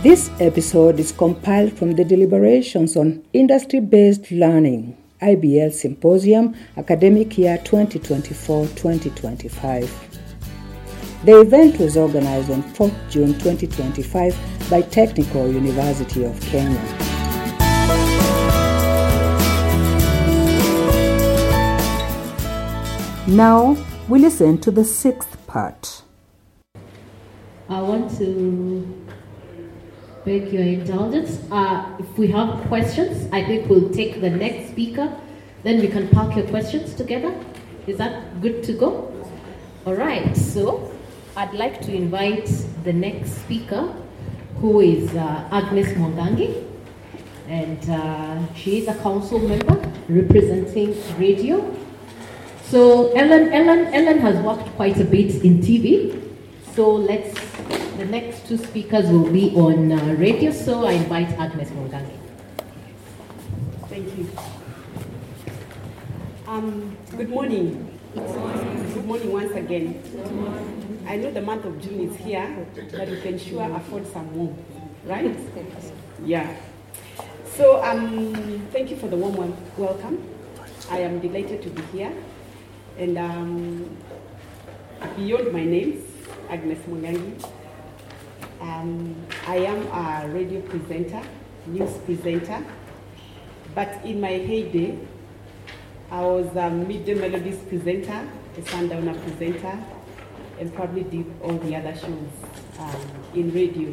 This episode is compiled from the deliberations on Industry-Based Learning, IBL Symposium, Academic Year 2024-2025. The event was organized on 4th June 2025 by Technical University of Kenya. Now, we listen to the sixth part. I want to beg your indulgence. If we have questions, I think we'll take the next speaker. Then we can park your questions together. Is that good to go? All right. So I'd like to invite the next speaker, who is Agnes Mwangangi. And she is a council member representing radio. So Ellen has worked quite a bit in TV. So the next two speakers will be on radio. So I invite Agnes Mwangangi. Thank you. Good morning. Good morning once again. I know the month of June is here, but we can sure afford some more, right? Yeah. So thank you for the warm welcome. I am delighted to be here. And beyond my name, Agnes Mwangangi, I am a radio presenter, news presenter, but in my heyday, I was a Midday Melodies presenter, a Sundowner presenter, and probably did all the other shows in radio.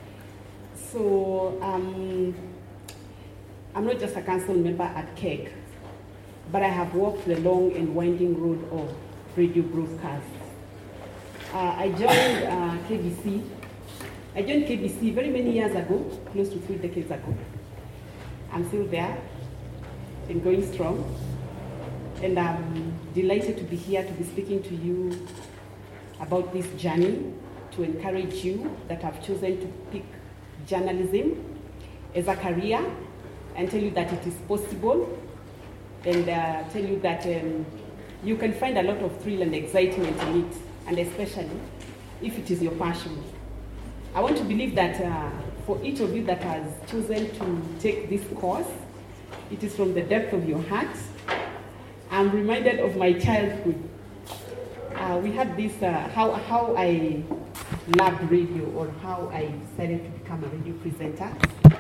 So I'm not just a council member at KEG, but I have walked the long and winding road of radio broadcast. I joined KBC. I joined KBC very many years ago, close to 3 decades ago. I'm still there and going strong. And I'm delighted to be here to be speaking to you about this journey, to encourage you that have chosen to pick journalism as a career, and tell you that it is possible, and tell you that you can find a lot of thrill and excitement in it, and especially if it is your passion. I want to believe that for each of you that has chosen to take this course, it is from the depth of your heart. I'm reminded of my childhood. We had this, how I loved radio, or how I decided to become a radio presenter.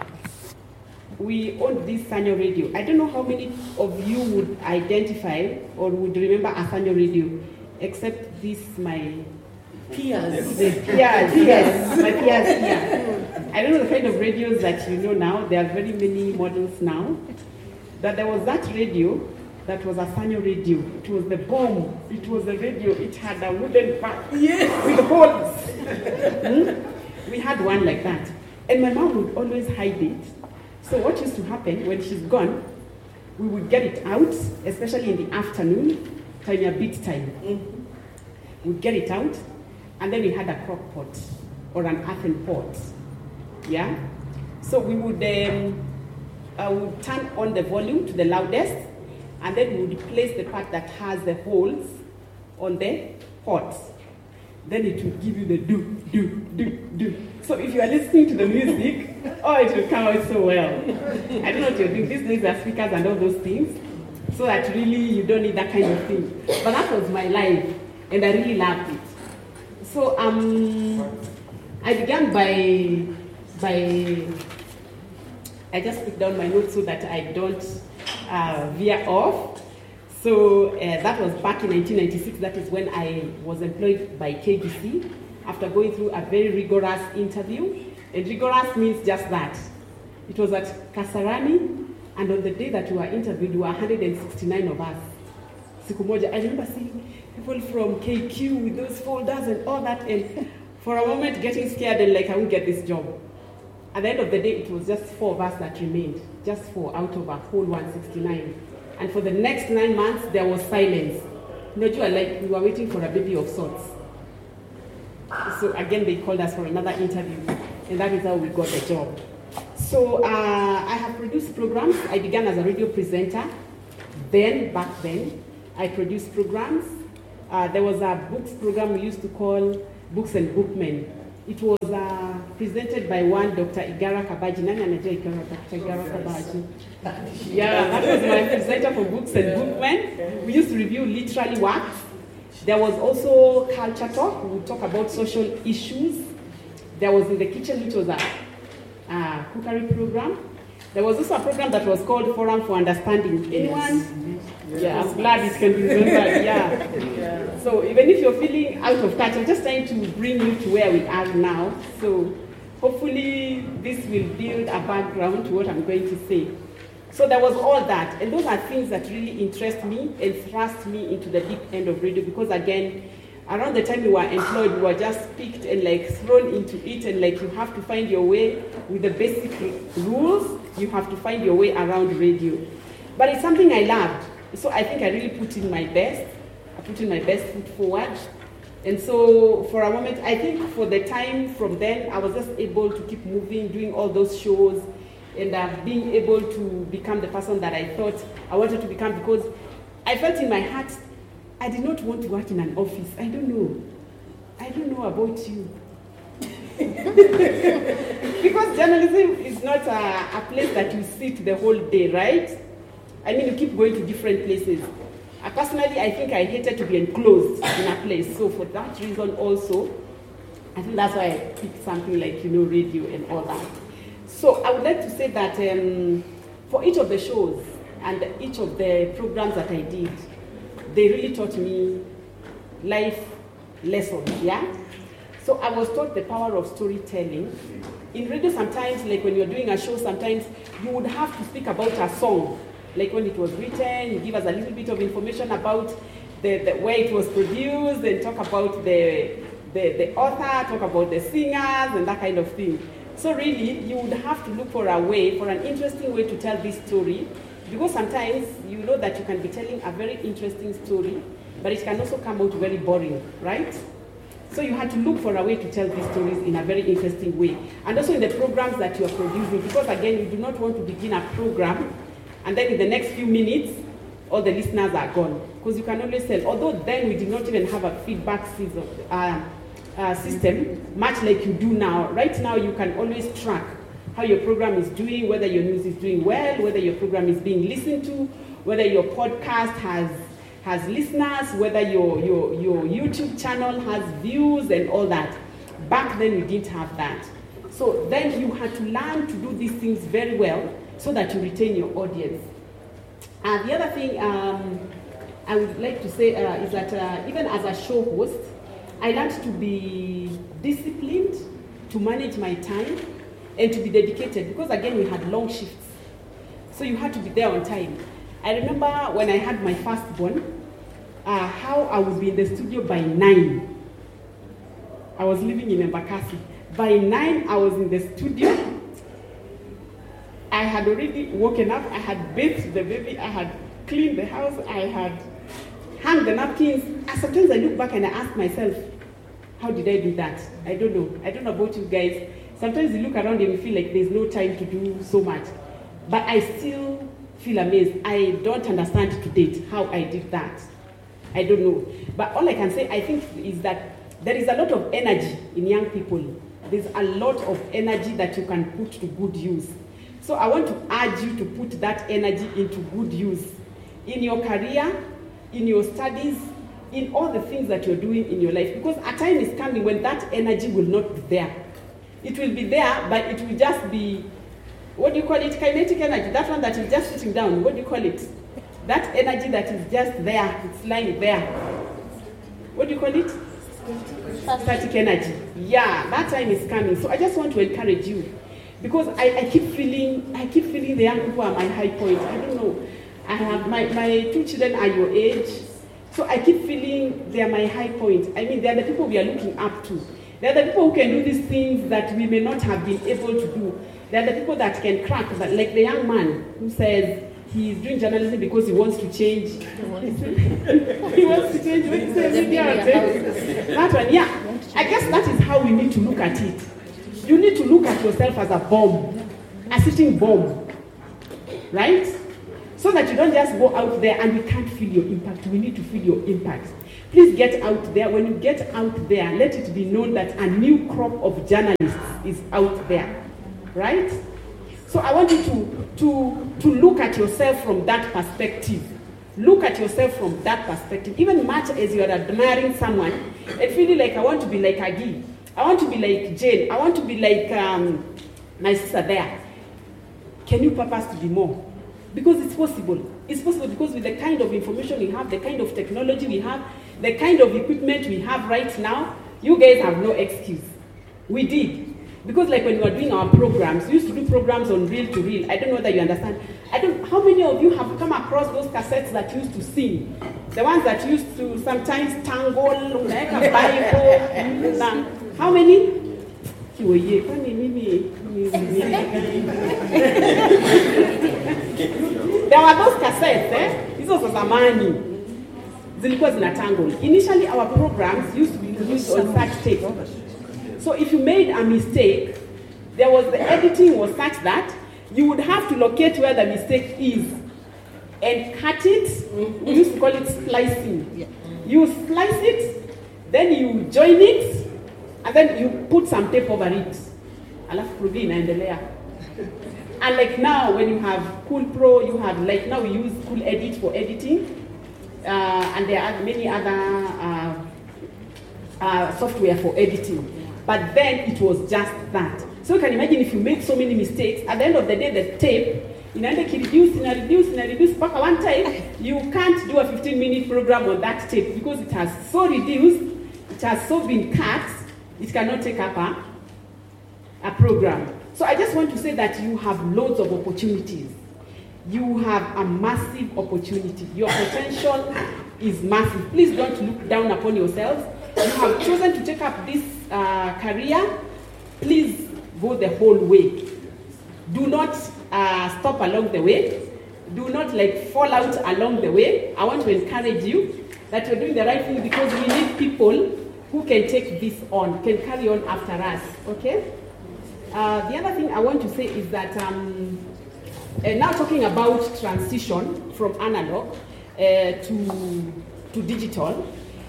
We owned this Sanyo radio. I don't know how many of you would identify or would remember a Sanyo radio, except this, my peers. My peers here. I don't know the kind of radios that you know now. There are very many models now. But there was that radio that was a Sanyo radio. It was the bomb. It was a radio. It had a wooden back with holes. We had one like that. And my mom would always hide it. So what used to happen when she's gone, we would get it out, especially in the afternoon, time a bit time. We'd get it out, and then we had a crock pot or an earthen pot. Yeah? So we would turn on the volume to the loudest, and then we would place the part that has the holes on the pot. Then it would give you the do, do, do, do. So if you are listening to the music, it will come out so well. I don't know what you're doing. These days there are speakers and all those things, so that really you don't need that kind of thing. But that was my life, and I really loved it. So I began by I just put down my notes so that I don't veer off. So that was back in 1996. That is when I was employed by KBC after going through a very rigorous interview. And rigorous means just that. It was at Kasarani, and on the day that we were interviewed, there were 169 of us. Siku moja, I remember seeing people from KQ with those folders and all that, and for a moment getting scared and like, I won't get this job. At the end of the day, it was just 4 of us that remained, just 4 out of a whole 169. And for the next 9 months, there was silence. Like we were waiting for a baby of sorts. So again, they called us for another interview, and that is how we got the job. So I have produced programs. I began as a radio presenter. Back then, I produced programs. There was a books program we used to call Books and Bookmen. It was presented by one Dr. Igara Kabaji. Nani anajua Dr. Igara Kabaji? Yeah, that was my presenter for Books and Bookmen. We used to review literary works. There was also Culture Talk. We would talk about social issues. There was In the Kitchen, which was a cookery program. There was also a program that was called Forum for Understanding. Anyone? Yes. Yeah, I'm glad it can be remembered. Yeah. So even if you're feeling out of touch, I'm just trying to bring you to where we are now. So hopefully this will build a background to what I'm going to say. So there was all that. And those are things that really interest me and thrust me into the deep end of radio, because again, around the time we were employed, we were just picked and thrown into it, and you have to find your way with the basic rules. You have to find your way around radio. But it's something I loved. So I think I really put in my best. I put in my best foot forward. And so for a moment, I think for the time from then, I was just able to keep moving, doing all those shows, and being able to become the person that I thought I wanted to become, because I felt in my heart, I did not want to work in an office. I don't know about you. Because journalism is not a place that you sit the whole day, right? I mean, you keep going to different places. Personally, I think I hated to be enclosed in a place. So for that reason also, I think that's why I picked something like, radio and all that. So I would like to say that for each of the shows and each of the programs that I did, they really taught me life lessons, yeah? So I was taught the power of storytelling. In radio sometimes, when you're doing a show, sometimes you would have to speak about a song. Like when it was written, you give us a little bit of information about the way it was produced, and talk about the author, talk about the singers, and that kind of thing. So really, you would have to look for an interesting way to tell this story, because sometimes you know that you can be telling a very interesting story, but it can also come out very boring, right? So you had to look for a way to tell these stories in a very interesting way. And also in the programs that you are producing, because again, you do not want to begin a program and then in the next few minutes, all the listeners are gone. Because you can always tell, although then we did not even have a feedback system, much like you do now. Right now, you can always track how your program is doing, whether your news is doing well, whether your program is being listened to, whether your podcast has listeners, whether your YouTube channel has views and all that. Back then, we didn't have that. So then you had to learn to do these things very well so that you retain your audience. And the other thing I would like to say is that even as a show host, I learned to be disciplined, to manage my time, and to be dedicated, because again, we had long shifts. So you had to be there on time. I remember when I had my firstborn, how I would be in the studio by 9. I was living in Embakasi. By 9, I was in the studio. I had already woken up, I had bathed the baby, I had cleaned the house, I had hung the napkins. And sometimes I look back and I ask myself, how did I do that? I don't know. I don't know about you guys. Sometimes you look around and you feel like there's no time to do so much. But I still feel amazed. I don't understand to date how I did that. I don't know. But all I can say, I think, is that there is a lot of energy in young people. There's a lot of energy that you can put to good use. So I want to urge you to put that energy into good use in your career, in your studies, in all the things that you're doing in your life. Because a time is coming when that energy will not be there. It will be there, but it will just be, what do you call it? Kinetic energy. That one that is just sitting down. What do you call it? That energy that is just there. It's lying there. What do you call it? Static energy. Yeah, that time is coming. So I just want to encourage you. Because I keep feeling the young people are my high point. I don't know. I have my 2 children are your age. So I keep feeling they are my high point. I mean, they are the people we are looking up to. They are the people who can do these things that we may not have been able to do. They are the people that can crack, like the young man who says he is doing journalism because he wants to change. He wants to change. That one, yeah. I guess that is how we need to look at it. You need to look at yourself as a bomb, a sitting bomb, right? So that you don't just go out there and we can't feel your impact. We need to feel your impact. Please get out there. When you get out there, let it be known that a new crop of journalists is out there, right? So I want you to look at yourself from that perspective. Look at yourself from that perspective. Even much as you are admiring someone and feeling like, I want to be like Agi, I want to be like Jane, I want to be like my sister there. Can you purpose to be more? Because it's possible. It's possible because with the kind of information we have, the kind of technology we have, the kind of equipment we have right now, you guys have no excuse. We did. Because like when we were doing our programs, we used to do programs on reel to reel. I don't know whether you understand. How many of you have come across those cassettes that used to sing? The ones that used to sometimes tangle, like a Bible. How many? There were those cassettes, This was zamani. Zilikuwa zinatangle. Initially our programs used to be produced on such tape. So if you made a mistake, the editing was such that you would have to locate where the mistake is and cut it. We used to call it splicing. Yeah. You splice it, then you join it, and then you put some tape over it. Alafu kurudi inaendelea. And like now, when you have Cool Pro, you have like now we use Cool Edit for editing, and there are many other software for editing. But then it was just that. So you can imagine if you make so many mistakes, at the end of the day, the tape, reduce, back one time, you can't do a 15-minute program on that tape because it has so reduced, it has so been cut, it cannot take up a program. So I just want to say that you have loads of opportunities. You have a massive opportunity. Your potential is massive. Please don't look down upon yourselves. You have chosen to take up this career. Please go the whole way. Do not stop along the way. Do not fall out along the way. I want to encourage you that you're doing the right thing because we need people who can take this on, can carry on after us, okay? The other thing I want to say is that now talking about transition from analog to digital,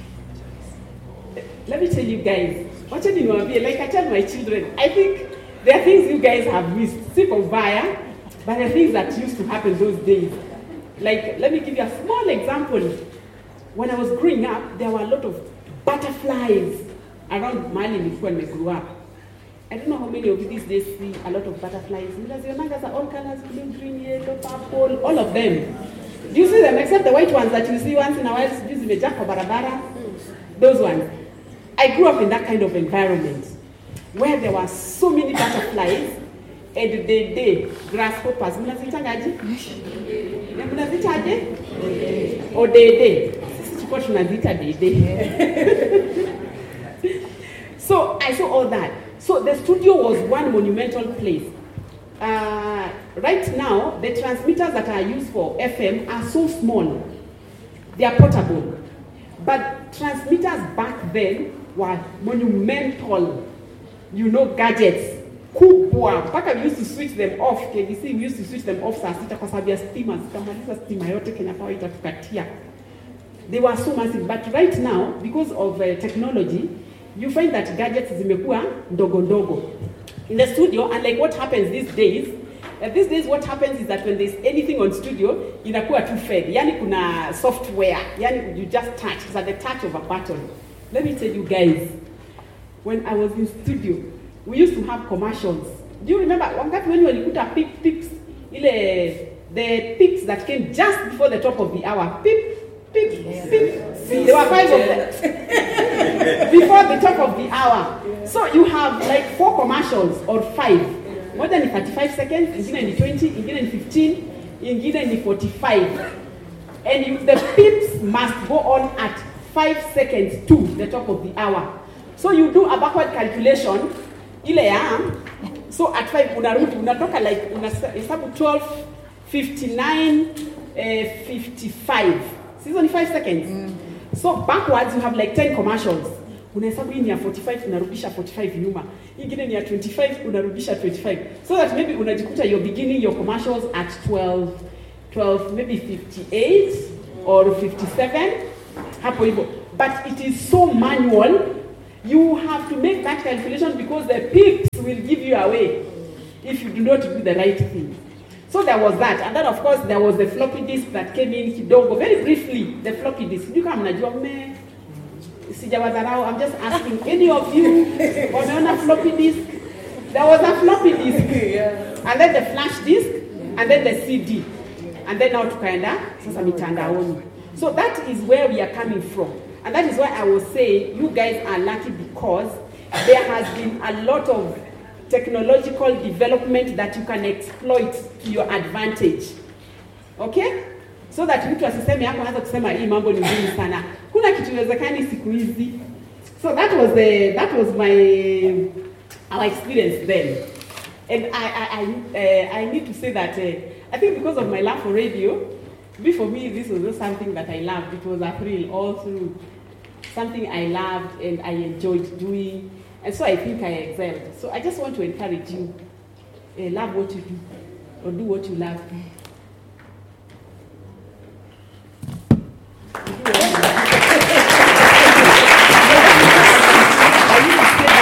let me tell you guys, like I tell my children, I think there are things you guys have missed, simple via, but there are things that used to happen those days. Like, let me give you a small example. When I was growing up, there were a lot of butterflies around Mali when we grew up. I don't know how many of you these days see a lot of butterflies. All colors, blue, green, yellow, purple, all of them. Do you see them except the white ones that you see once in a while? Those ones. I grew up in that kind of environment where there were so many butterflies and they grasshoppers. Or they. So I saw all that. So the studio was one monumental place. Right now, the transmitters that are used for FM are so small. They are portable. But transmitters back then were monumental, gadgets. Kubwa. Mpaka we used to switch them off. KBC, we used to switch them off saa sita kwa sababu ya stima. Sitamaliza stima yote Kenya Power itatukatia. They were so massive. But right now, because of technology, you find that gadgets zimekuwa ndogo. In the studio, and like what happens these days what happens is that when there's anything on studio, inakuwa too fed. Yani kuna software. Yani you just touch. It's at the touch of a button. Let me tell you guys, when I was in studio, we used to have commercials. Do you remember when you walikuta pips, the pips that came just before the top of the hour? Pip. There were 5 of them before the top of the hour. So you have 4 commercials or 5. More than 35 seconds, ingine ni 20, ingine ni 15, ingine ni 45. And the pips must go on at 5 seconds to the top of the hour. So you do a backward calculation. So at 5 unatoka unahesabu 12, 59, 55. This is only 5 seconds. So backwards you have 10 commercials. Unahesabu hii ni ya 45 unarudisha 45 nyuma. Ingine ni ya 25 unarudisha 25. So that maybe unajikuta you're beginning your commercials at 12 maybe 58 or 57. Hapo hivyo. but it is so manual. You have to make that calculation because the pips will give you away if you do not do the right thing. So there was that. And then, of course, there was the floppy disk that came in kidogo. Very briefly, the floppy disk. You come najua me. Sijawadharau. I'm just asking any of you wameona floppy disk? There was a floppy disk. And then the flash disk. And then the CD. And then now tukaenda sasa mitandaoni. So that is where we are coming from. And that is why I was saying you guys are lucky because there has been a lot of technological development that you can exploit to your advantage. Okay? So that mtu asiseme hapo anaweza kusema hii mambo ni ngumu sana. Kuna kitu inawezekani siku hizi. So that was our experience then. And I need to say that I think because of my love for radio, for me this was not something that I loved. It was a thrill all through. Something I loved and I enjoyed doing. And so I think I excelled. So I just want to encourage you, love what you do, or do what you love. I need to say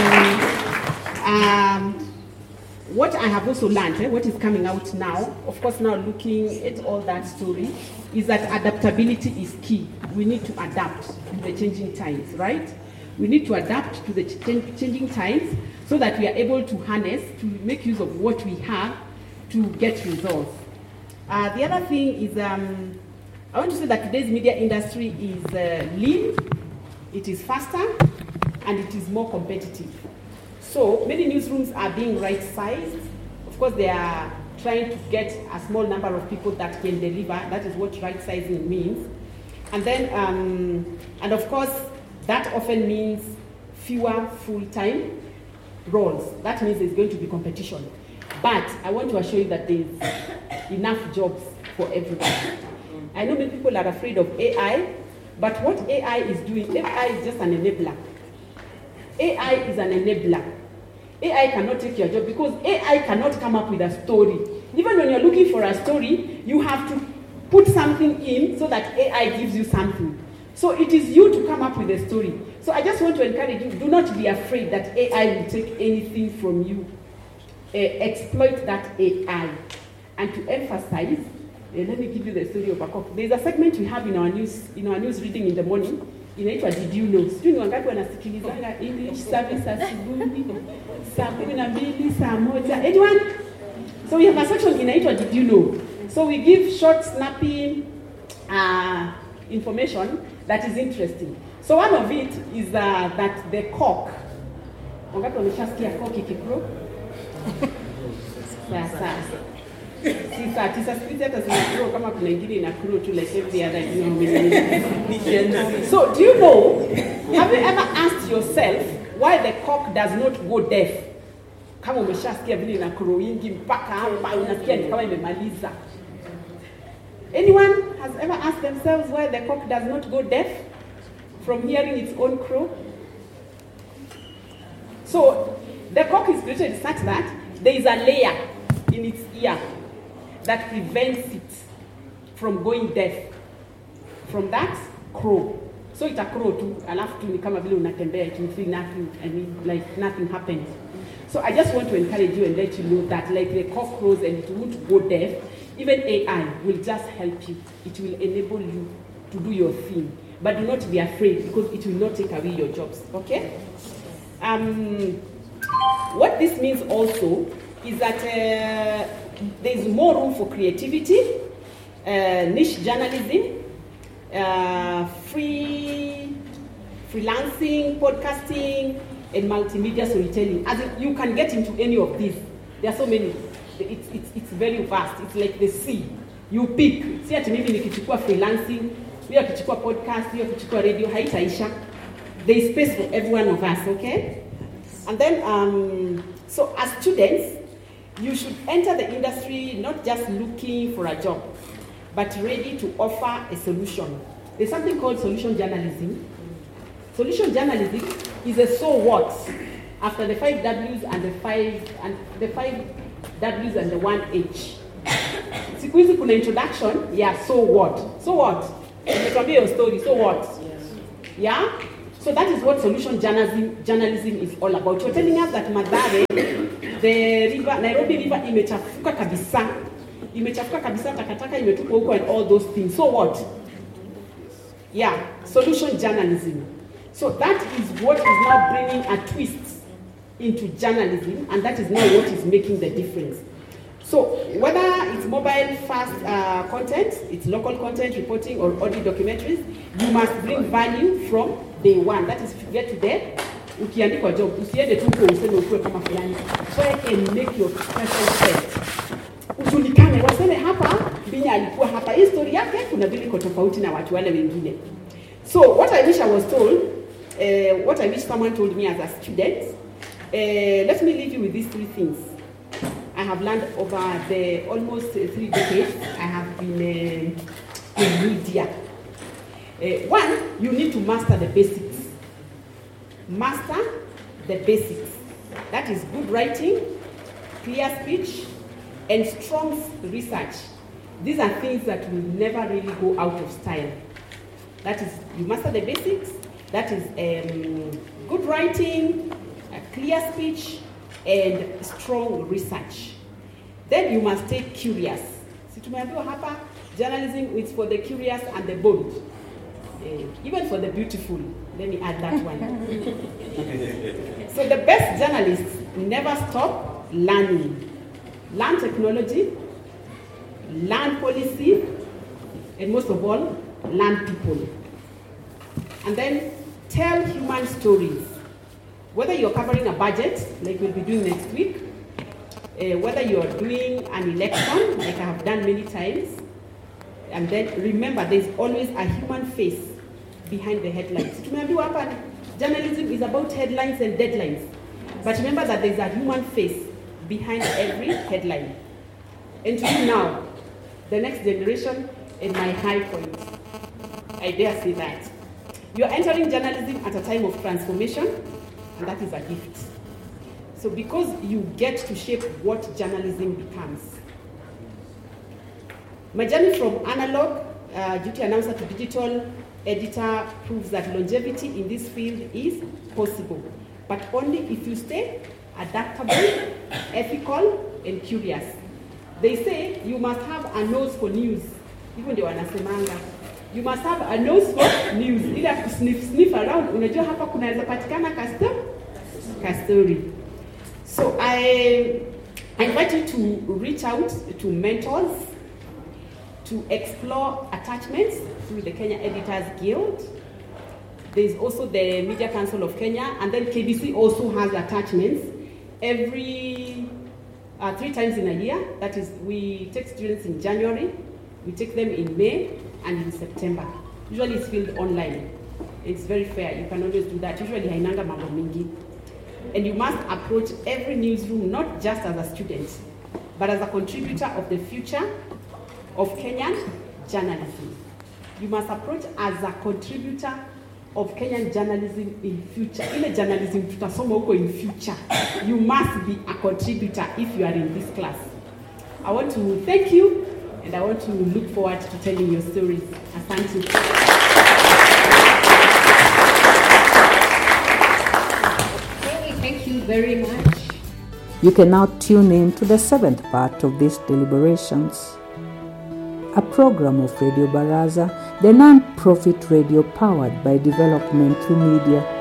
that what I have also learned, what is coming out now, of course now looking at all that story, is that adaptability is key. We need to adapt to the changing times, right? We need to adapt to the changing times so that we are able to harness, to make use of what we have to get results. The other thing is, I want to say that today's media industry is lean, it is faster, and it is more competitive. So many newsrooms are being right-sized. Of course, they are trying to get a small number of people that can deliver. That is what right-sizing means. And then, and of course, that often means fewer full-time roles. That means there's going to be competition. But I want to assure you that there's enough jobs for everybody. I know many people are afraid of AI, but what AI is doing, AI is just an enabler. AI is an enabler. AI cannot take your job because AI cannot come up with a story. Even when you're looking for a story, you have to put something in so that AI gives you something. So it is you to come up with a story. So I just want to encourage you, do not be afraid that AI will take anything from you. Exploit that AI. And to emphasize, let me give you the story of a cock. There's a segment we have in our news reading in the morning. Inaitwa Did You Know? Sijui ni wangapi wanasikilizanga English service asubuhi, saa 12, saa 1. Anyone? So we have a section inaitwa Did You Know? So we give short, snappy information that is interesting. So one of it is that the cock. Wangapi wameshasikia cock ikikro? Sasa. Sisa split hata zinakro kama kuna ingine inakro tu like every other So do you know, have you ever asked yourself why the cock does not go deaf? Kama umeshasikia vile inakro ingi mpaka hapa unasikia ni kama imemaliza. Anyone has ever asked themselves why the cock does not go deaf from hearing its own crow? So the cock is created such that there is a layer in its ear that prevents it from going deaf from that crow. So it's a crow too, alafu tu ni kama vile unatembea, it will feel nothing, I mean like nothing happens. So I just want to encourage you and let you know that like the cock crows and it won't go deaf, even AI will just help you. It will enable you to do your thing. But do not be afraid because it will not take away your jobs, okay? What this means also is that there is more room for creativity, niche journalism, freelancing, podcasting, and multimedia storytelling. As in, you can get into any of these. There are so many. It's very vast. It's like the sea. You pick. See ati mimi nikichukua freelancing, hiyo kichukua podcast, hiyo kichukua radio, haitaisha. There is space for every one of us, okay? And then, so as students, you should enter the industry not just looking for a job, but ready to offer a solution. There's something called solution journalism. Solution journalism is a so what after the 5 W's and the 5 W's and the 1 H. Siku hizi kuna introduction, yeah, so what? So what? Nimekwambia your story, so what? Yeah? So that is what solution journalism is all about. You're telling us that Mathare, the river, Nairobi River, imechafuka kabisa. Imechafuka kabisa, takataka imetupwa huko and all those things. So what? Yeah, solution journalism. So that is what is now bringing a twist into journalism, and that is now what is making the difference. So whether it's mobile fast content, it's local content reporting or audio documentaries, you must bring value from day one. That is, if you get to there, ukiandikwa job, usiende tu kwa useme ukue kama fulani. So you can make your special set. Ujulikane, waseme hapa, Binya alikuwa hapa. Hii story yake, kuna vile iko tofauti na watu wale wengine. So what I wish I was told, what I wish someone told me as a student, let me leave you with these three things. I have learned over the almost 3 decades I have been in media. One, you need to master the basics. Master the basics. That is good writing, clear speech, and strong research. These are things that will never really go out of style. That is, you master the basics. That is good writing, clear speech, and strong research. Then you must stay curious. Si tumeambiwa hapa, journalism is for the curious and the bold. Even for the beautiful. Let me add that one. So the best journalists never stop learning. Learn technology, learn policy, and most of all, learn people. And then tell human stories. Whether you're covering a budget, like we'll be doing next week, whether you're doing an election, like I have done many times, and then remember there's always a human face behind the headlines. Tumeambiwa hapa, journalism is about headlines and deadlines. But remember that there's a human face behind every headline. And to you now, the next generation is my high point. I dare say that. You're entering journalism at a time of transformation, and that is a gift. So because you get to shape what journalism becomes. My journey from analog duty announcer to digital editor proves that longevity in this field is possible, but only if you stay adaptable, ethical, and curious. They say you must have a nose for news. Even the wanasemanga, you must have a nose for news. Ila sniff around, unajua hapa kunaweza patikana story. So I invite you to reach out to mentors, to explore attachments through the Kenya Editors Guild. There's also the Media Council of Kenya, and then KBC also has attachments every 3 times in a year. That is, we take students in January, we take them in May, and in September. Usually it's filmed online. It's very fair. You can always do that. Usually hainanga mambo mingi. And you must approach every newsroom not just as a student, but as a contributor of the future of Kenyan journalism. You must approach as a contributor of Kenyan journalism in future. Ile journalism tutasoma huko in future. You must be a contributor if you are in this class. I want to thank you, and I want to look forward to telling your stories. Asante. Thank you very much. You can now tune in to the 7th part of these deliberations. A program of Radio Baraza, the non-profit radio powered by development through media